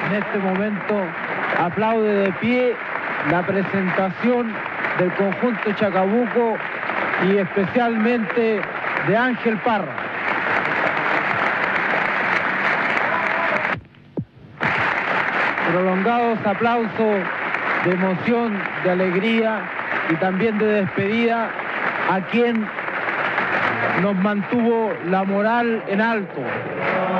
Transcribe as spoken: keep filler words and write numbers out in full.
En este momento aplaude de pie la presentación del conjunto Chacabuco y especialmente de Ángel Parra. Prolongados aplausos de emoción, de alegría y también de despedida a quien nos mantuvo la moral en alto,